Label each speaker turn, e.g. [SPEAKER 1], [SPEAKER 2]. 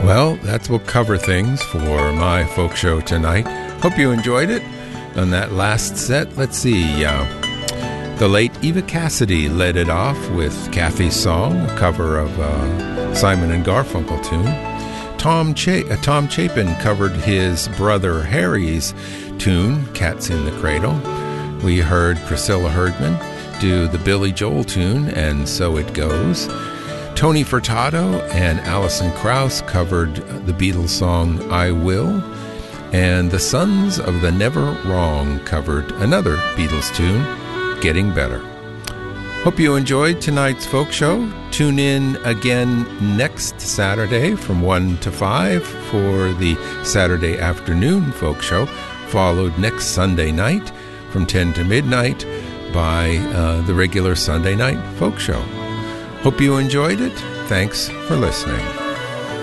[SPEAKER 1] Well, that will cover things for my folk show tonight. Hope you enjoyed it. On that last set, let's see, the late Eva Cassidy led it off with Kathy's Song, a cover of Simon and Garfunkel tune. Tom Chapin covered his brother Harry's tune, Cats in the Cradle. We heard Priscilla Herdman do the Billy Joel tune, And So It Goes. Tony Furtado and Alison Krauss covered the Beatles song I Will, and the Sons of the Never Wrong covered another Beatles tune, Getting Better. Hope you enjoyed tonight's folk show. Tune in again next Saturday from 1 to 5 for the Saturday afternoon folk show, followed next Sunday night from 10 to midnight by the regular Sunday night folk show. Hope you enjoyed it. Thanks for listening.